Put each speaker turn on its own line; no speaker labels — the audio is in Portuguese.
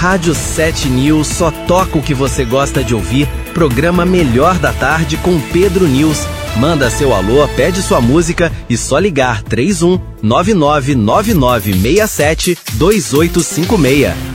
Rádio 7 News só toca o que você gosta de ouvir. Programa Melhor da Tarde com Pedro News. Manda seu alô, pede sua música e só ligar 31 999967 2856.